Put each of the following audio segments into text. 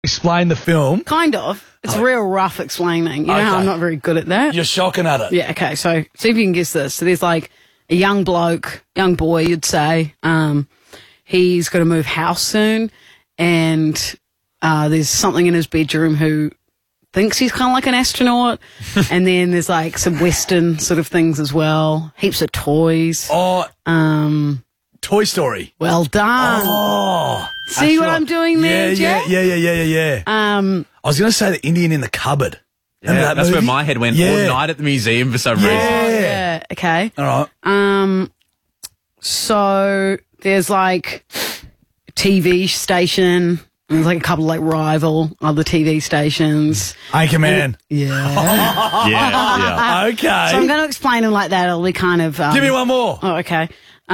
Explain the film. Kind of. It's real rough explaining. You know how I'm not very good at that? You're shocking at it. Yeah, okay. So see if you can guess this. So there's like a young boy, you'd say. He's going to move house soon, and there's something in his bedroom who thinks he's kind of like an astronaut. And then there's like some Western sort of things as well. Heaps of toys. Oh, Toy Story. Well done. Oh. See what I'm doing there, Jack? Yeah. I was going to say the Indian in the cupboard. Yeah, that's where my head went all night at the museum for some reason. Yeah. Okay. All right. So there's like a TV station. There's like a couple of like rival other TV stations. Anchorman. Yeah. Yeah. Okay. So I'm going to explain them like that. It'll be kind of. Give me one more. Oh, okay.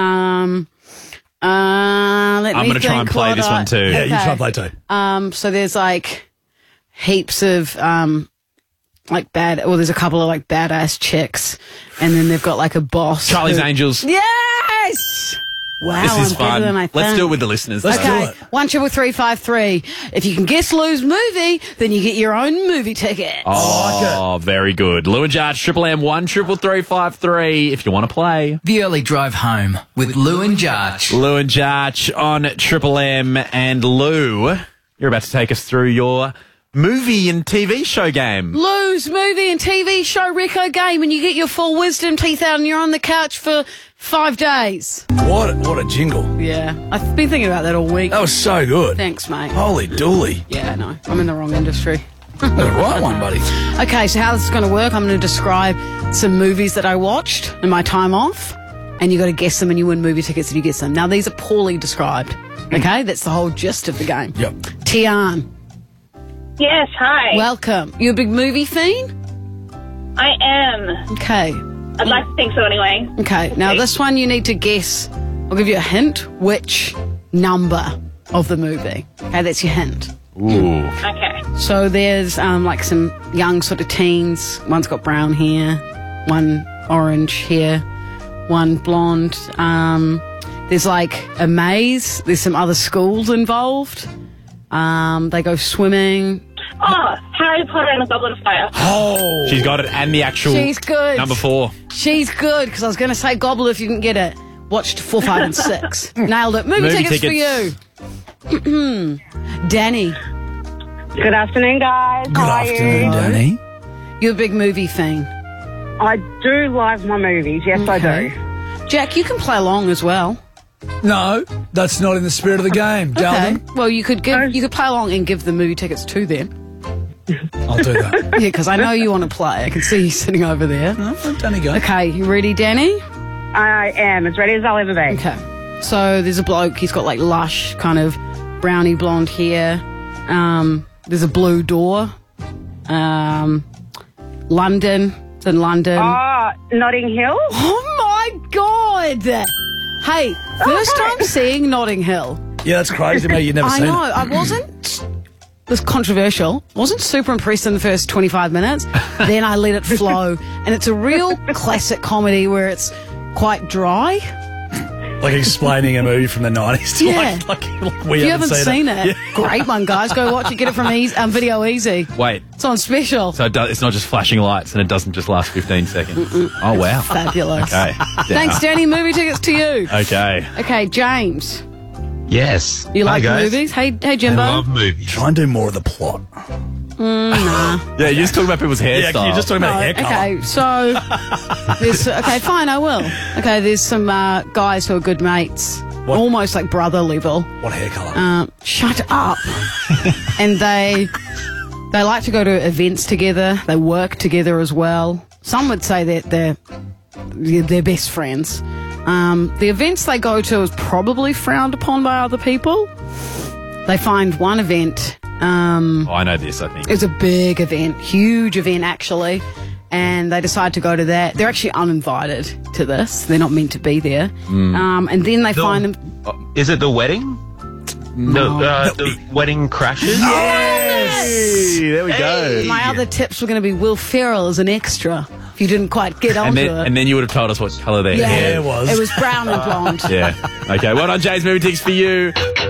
Let I'm me going to try and play this one too. Yeah, you try and play too. So there's like heaps of there's a couple of like badass chicks, and then they've got like a boss. Charlie's Angels. Yes. Wow, This is I'm better fun. than I think. Let's do it with the listeners. Let's though. do Okay, it. 133353. If you can guess Lou's movie, then you get your own movie ticket. Oh, very good. Lou and Jarch, Triple M 133353 if you want to play. The Early Drive Home with Lou and Jarch. Lou and Jarch on Triple M. And Lou, you're about to take us through your movie and TV show game. Lou's movie and TV show reco game, and you get your full wisdom teeth out, and you're on the couch for 5 days. What a jingle. Yeah, I've been thinking about that all week. That was so good. Thanks, mate. Holy dooly. Yeah, no, I'm in the wrong industry. The right one, buddy. Okay, so how this is going to work, I'm going to describe some movies that I watched in my time off, and you got to guess them, and you win movie tickets if you guess them. Now, these are poorly described, okay? That's the whole gist of the game. Yep. Tian, Yes, hi. welcome. You a big movie fiend? I am. Okay. I'd like to think so anyway. Okay, now this one you need to guess, I'll give you a hint, which number of the movie. Okay, that's your hint. Ooh. Okay. So there's like some young sort of teens. One's got brown hair, one orange hair, one blonde. There's like a maze. There's some other schools involved. They go swimming. Oh, Harry Potter and the Goblet of Fire. Oh. She's got it, and the actual She's good. number 4. She's good, because I was going to say Goblet if you didn't get it. Watched 4, 5 and 6. Nailed it. Movie tickets for you. Danny, Good afternoon, guys. Good How are afternoon, you? Danny. you're a big movie fiend. I do love my movies. Yes, I do. Jack, you can play along as well. No, that's not in the spirit of the game, Okay. Dalton. Well, you could play along and give the movie tickets to them. I'll do that. Yeah, because I know you want to play. I can see you sitting over there. No, let Danny go. Okay, you ready, Danny? I am as ready as I'll ever be. Okay. So there's a bloke. He's got like lush, kind of brownie blonde hair. There's a blue door. London. It's in London. Oh, Notting Hill? Oh my God! Hey, first time seeing Notting Hill. Yeah, that's crazy, mate. You've never I seen know. it. I wasn't. This controversial. Wasn't super impressed in the first 25 minutes. Then I let it flow, and it's a real classic comedy where it's quite dry. Like explaining a movie from the 90s. Yeah. Like we If you haven't seen it, Yeah. great one, guys. Go watch it. Get it from Video Easy. Wait, It's on special. so it's not just flashing lights and it doesn't just last 15 seconds. Oh, wow. Fabulous. Okay. Thanks, Danny. Movie tickets to you. Okay. Okay, James. Yes. You like Hi, guys. movies? Hey, Jimbo. I love movies. Try and do more of the plot. Nah. Yeah, you're just talking about people's hairstyle. Yeah, you're just talking about hair colour. Okay, so okay, fine, I will. Okay, there's some guys who are good mates, What? almost like brother level. What hair colour? Shut up. And they like to go to events together. They work together as well. Some would say that they're best friends. The events they go to is probably frowned upon by other people. They find one event. Oh, I know this, I think. It's a big event, huge event actually, and they decide to go to that. They're actually uninvited to this. They're not meant to be there. And then they find them. Is it the wedding? The wedding crashes? Hey, there we go. My other tips were going to be Will Ferrell as an extra. If you didn't quite get onto it. And then you would have told us what colour their hair was. It was brown and blonde. Yeah. Okay, well done, Jay's movie tickets for you.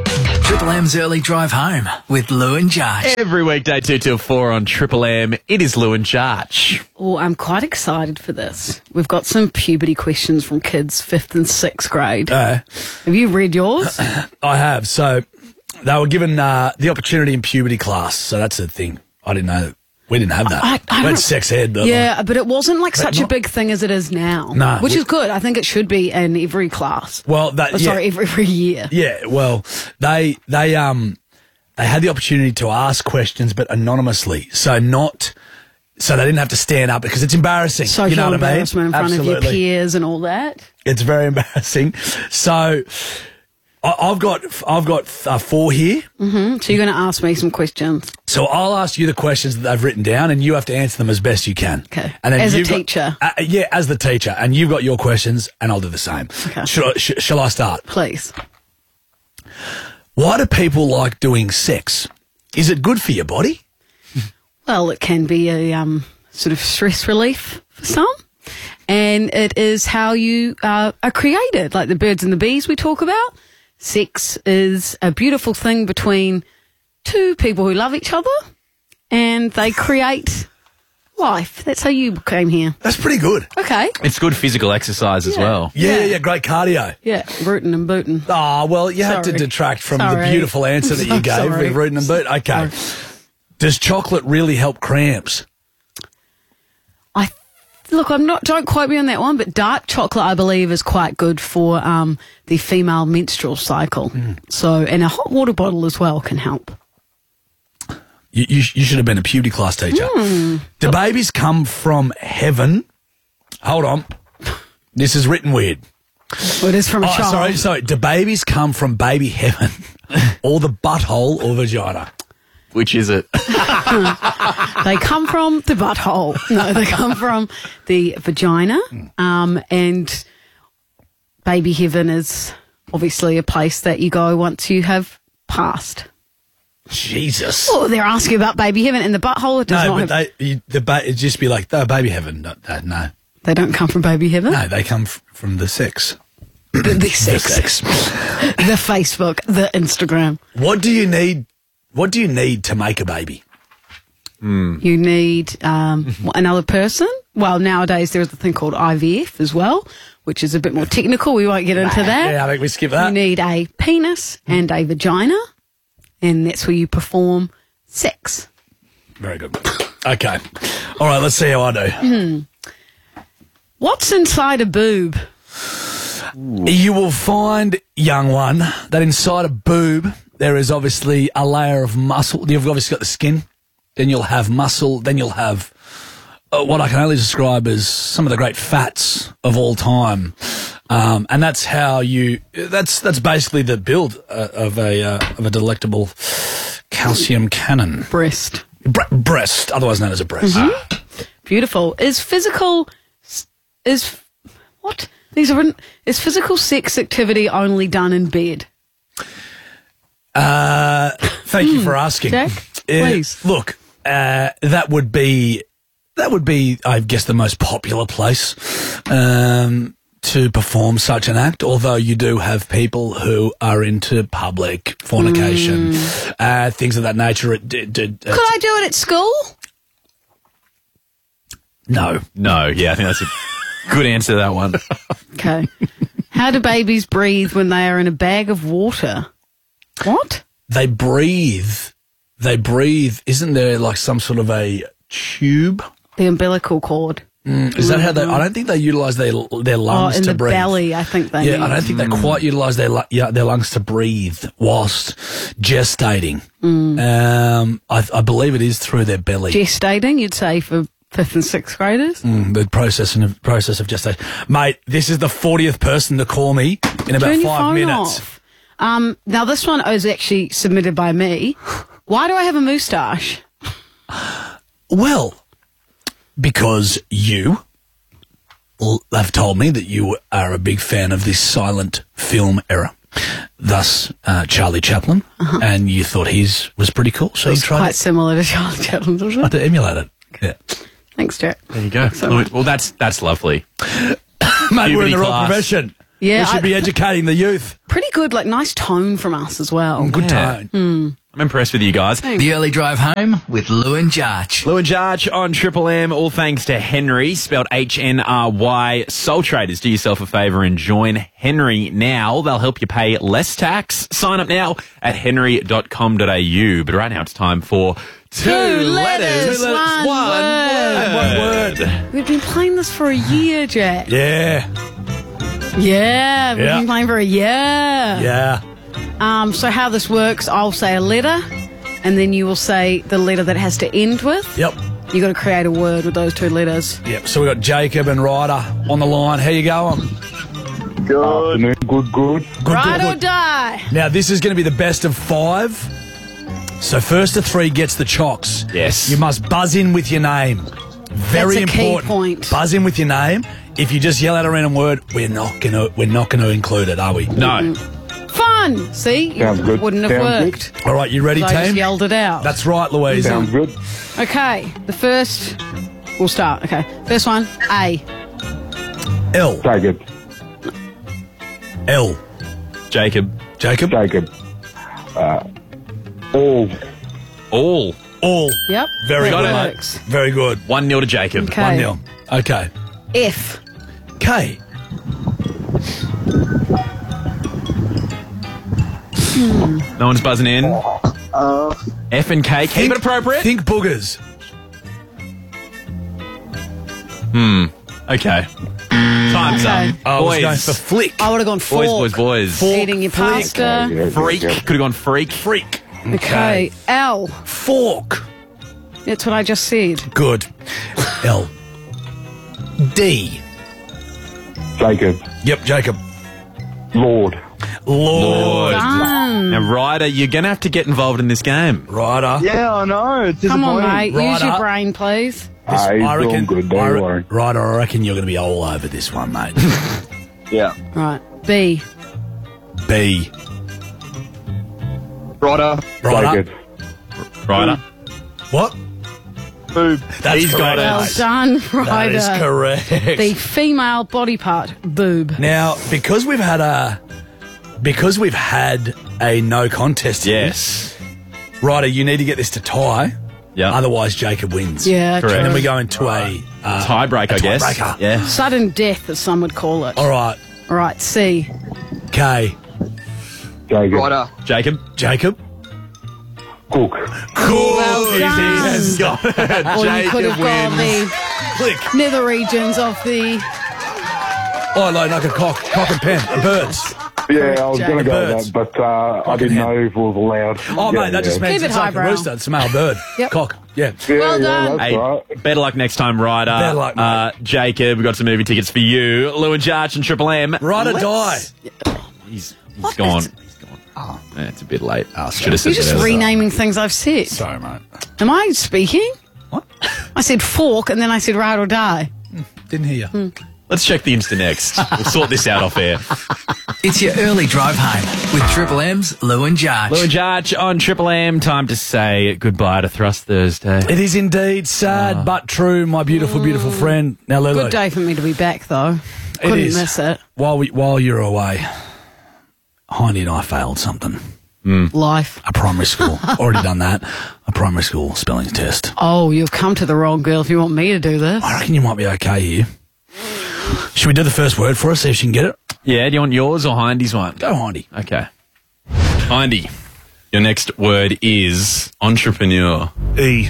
Triple M's Early Drive Home with Lou and Jarch. Every weekday 2 till 4 on Triple M, it is Lou and Jarch. Oh, I'm quite excited for this. We've got some puberty questions from kids 5th and 6th grade. Have you read yours? I have. So they were given the opportunity in puberty class. So that's the thing. I didn't know. We didn't have that. I We don't- had sex ed. But Yeah, but it wasn't like such a not- big thing as it is now. No. Which is good. I think it should be in every class. Well, that Oh, sorry, every year. Yeah, well, they had the opportunity to ask questions, but anonymously. So they didn't have to stand up because it's embarrassing. Social you know what I mean? embarrassment in front of your peers and all that. It's very embarrassing. So I've got 4 here. So you're going to ask me some questions. So I'll ask you the questions that they've written down, and you have to answer them as best you can. Okay. And then As a you've got- teacher. yeah, as the teacher, and you've got your questions, and I'll do the same. Okay. Shall I start? Please. Why do people like doing sex? Is it good for your body? Well, it can be a sort of stress relief for some. And it is how you are created, like the birds and the bees we talk about. Sex is a beautiful thing between two people who love each other, and they create life. That's how you came here. That's pretty good. Okay. It's good physical exercise as well. Yeah, great cardio. Yeah, rootin' and bootin'. Oh, well, you had to Sorry. detract from the Sorry. beautiful answer that you I'm gave sorry. with rootin' and boot. Okay. Does chocolate really help cramps? Look, don't quote me on that one, but dark chocolate, I believe, is quite good for the female menstrual cycle. So, and a hot water bottle as well can help. You should have been a puberty class teacher. Do babies come from heaven? Hold on. This is written weird. Well, it is from a Oh, child. sorry. Do babies come from baby heaven or the butthole or vagina? Which is it? They come from the butthole. No, they come from the vagina. And baby heaven is obviously a place that you go once you have passed. Jesus. Oh, they're asking about baby heaven and the butthole. It does No, not but have, it'd just be like, baby heaven. No. they don't come from baby heaven. No, they come from the sex. The sex. The The Facebook, the Instagram. What do you need to make a baby? You need another person. Well, nowadays there is a thing called IVF as well, which is a bit more technical. We won't get into that. Yeah, I think we skip that. You need a penis and a vagina, and that's where you perform sex. Very good. Okay. All right, let's see how I do. What's inside a boob? You will find, young one, that inside a boob there is obviously a layer of muscle. You've obviously got the skin. Then you'll have muscle. Then you'll have what I can only describe as some of the great fats of all time. And that's how that's basically the build of a delectable calcium cannon. Breast. Breast, otherwise known as a breast. Beautiful. Is physical sex activity only done in bed? Thank you for asking. Jack, please. Look, that would be, I guess, the most popular place to perform such an act, although you do have people who are into public fornication, things of that nature. Could I do it at school? No. No, yeah, I think that's a good answer to that one. Okay. How do babies breathe when they are in a bag of water? What? They breathe. Isn't there like some sort of a tube? The umbilical cord. Is that how they? I don't think they utilise their lungs in to the breathe. belly, I think they I don't think they quite utilise their lungs to breathe whilst gestating. I believe it is through their belly. Gestating, you'd say, for 5th and 6th graders? The process of gestation. Mate, this is the 40th person to call me in about Turn your 5 phone minutes. off. Now, this one was actually submitted by me. Why do I have a moustache? Well, because you have told me that you are a big fan of this silent film era. Thus, Charlie Chaplin, and you thought his was pretty cool, so you tried Quite similar to Charlie Chaplin's, wasn't it? to emulate it. Yeah. Thanks, Jack. There you go. Well, that's lovely. Mate, we're in Puberty the wrong class. profession. Yeah, We should be educating the youth. pretty good, like nice tone from us as well. Good Yeah. tone. I'm impressed with you guys. The early drive home with Lou and Jarch. Lou and Jarch on Triple M, all thanks to Henry, spelled H-N-R-Y. Soul Traders, do yourself a favour and join Henry now. They'll help you pay less tax. Sign up now at henry.com.au. But right now it's time for two letters, one word. One word. We've been playing this for a year, Jack. Yeah. Yeah, we've Yeah. been playing for a year. Yeah. So how this works, I'll say a letter, and then you will say the letter that it has to end with. Yep. You got to create a word with those two letters. Yep. So we've got Jacob and Ryder on the line. How you going? Afternoon. Good. Good, Ride good, or good. die. Now, this is going to be the best of 5. So first to 3 gets the chocks. Yes. You must buzz in with your name. Very That's a key important. point. Buzz in with your name. If you just yell out a random word, we're not gonna include it, are we? No. Fun. See, Sounds good. wouldn't have Sounds good. worked. All right, you ready, So I just team? yelled it out. That's right, Louisa. Sounds good. Okay, the first. We'll start. Okay, first one. A. L. Jacob. L. Jacob. Jacob. Jacob. All. All. All. Yep. Very that good, mate. works. Very good. 1-0 to Jacob. Okay. 1-0. Okay. F. K. No one's buzzing in. F and K. Keep it appropriate. Think boogers. Okay. Time's Okay. up. I was Boys. going for flick. I would have gone fork. Boys. Eating your Flick. pasta. Yeah, Freak. yeah. Could have gone freak. Freak. Okay. L. Fork. That's what I just said. Good. L. D. Jacob. Yep, Jacob. Lord. Lord. Done. Now, Ryder, you're going to have to get involved in this game. Ryder. Yeah, I know. It's Come on, mate. Use Right your up. brain, please. He's doing good. Don't worry. Ryder, I reckon you're going to be all over this one, mate. Yeah. Right. B. B. Ryder. Ryder. Jacob. Ryder. What? Boob. That's He's got correct, it. Well mate. done, That Ryder. is correct. The female body part, boob. Now, because we've had a no contest here, Yes. Ryder, you need to get this to tie. Yeah. Otherwise, Jacob wins. Yeah, Correct. And then true. we go into a Tiebreak, I guess. tiebreaker. Yeah. Sudden death, as some would call it. All right. All right, C. K. Jacob. Jacob. Jacob. Cook. Cool. Well done. He's got it. Or you could have gone the Click. nether regions of the... Oh, like a cock and pen. Birds. Yeah, I was going to go Birds. with that, but I didn't know if it was allowed. Oh, mate, that just means Keep it it's like a highbrow. rooster. It's a male bird. Yep. Cock. Yeah. Well done. That's Hey, right. better luck next time, Ryder. Better luck, mate. Jacob, we've got some movie tickets for you. Lou and Jarch and Triple M. Ride or die. He's gone. He's gone. Oh, it's a bit late. Should have said You're just that. renaming things I've said. Sorry, mate. Am I speaking? What? I said fork and then I said ride or die. Didn't hear you. Let's check the Insta next. We'll sort this out off air. It's your early drive home with Triple M's Lou and Jarch. Lou and Jarch on Triple M. Time to say goodbye to Thrust Thursday. It is indeed sad but true, my beautiful, beautiful friend. Now, Lulu, Good day for me to be back, though. it Couldn't is. miss it. While you're away, Heidi and I failed something. Life. A primary school. Already done that. A primary school spelling test. Oh, you've come to the wrong girl if you want me to do this. I reckon you might be okay here. Should we do the first word for her, see if she can get it? Yeah, do you want yours or Hindy's one? Go, Heidi. Okay. Hindy, your next word is entrepreneur. E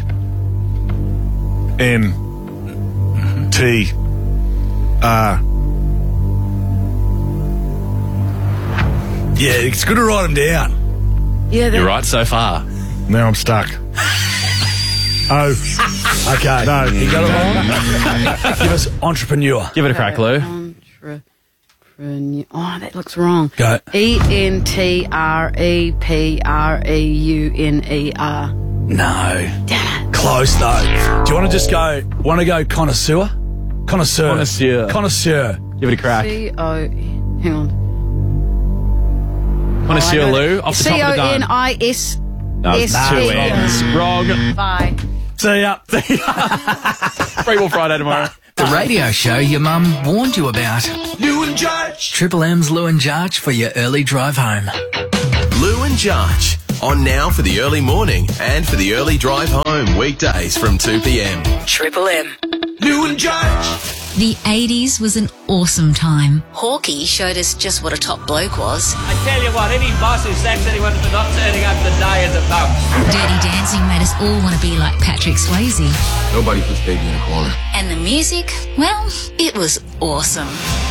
N T R. Yeah, it's good to write them down. Yeah, You're right so far. Now I'm stuck. O. Okay. No. You got it wrong? Give us entrepreneur. Give it a crack, Lou. Entrepreneur. Oh, that looks wrong. Go. ENTREPREUNER. No. Damn it. Close, though. Do you want to just go, connoisseur? Connoisseur. Connoisseur. Connoisseur. Give it a crack. Hang on. Connoisseur, Lou, off the top of the dome. CONIS. No, it's S- two S- N's. Wrong. Bye. See ya. Free Will Friday tomorrow. The radio show your mum warned you about. Lou and Judge. Triple M's Lou and Jarch for your early drive home. Lou and Jarch. On now for the early morning and for the early drive home. Weekdays from 2 p.m. Triple M. Lou and Judge. The 80s was an awesome time. Hawkeye showed us just what a top bloke was. I tell you what, any boss who sacks anyone for not turning up to die is a bum. Dirty Dancing made us all want to be like Patrick Swayze. Nobody puts baby in a corner. And the music, well, it was awesome.